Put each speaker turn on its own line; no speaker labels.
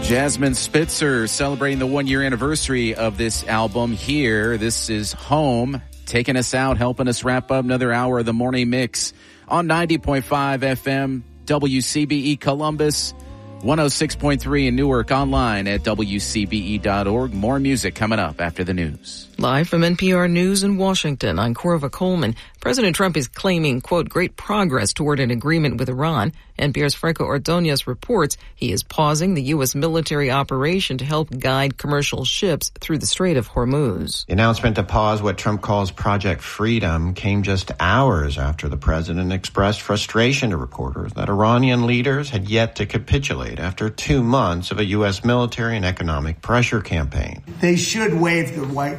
Jasmine Spitzer celebrating the one-year anniversary of this album here. This is Home, taking us out, helping us wrap up another hour of the morning mix on 90.5 FM, WCBE Columbus, 106.3 in Newark, online at WCBE.org. More music coming up after the news.
Live from NPR News in Washington, I'm Corva Coleman. President Trump is claiming, quote, great progress toward an agreement with Iran. NPR's Franco Ordonez reports he is pausing the U.S. military operation to help guide commercial ships through the Strait of Hormuz.
The announcement to pause what Trump calls Project Freedom came just hours after the president expressed frustration to reporters that Iranian leaders had yet to capitulate after 2 months of a U.S. military and economic pressure campaign.
They should waive the